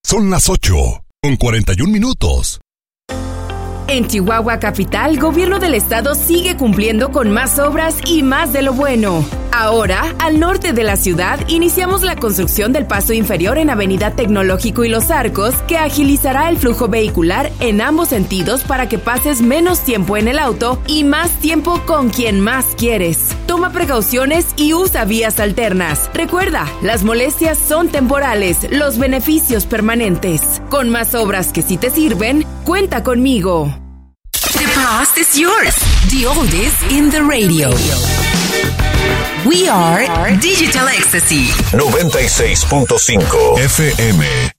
Son las 8:41. En Chihuahua Capital, Gobierno del Estado sigue cumpliendo con más obras y más de lo bueno. Ahora, al norte de la ciudad, iniciamos la construcción del paso inferior en Avenida Tecnológico y Los Arcos, que agilizará el flujo vehicular en ambos sentidos para que pases menos tiempo en el auto y más tiempo con quien más quieres. Toma precauciones y usa vías alternas. Recuerda, las molestias son temporales, los beneficios permanentes. Con más obras que sí te sirven, cuenta conmigo. The past is yours. The oldies in the radio. We are Digital Ecstasy 96.5 FM.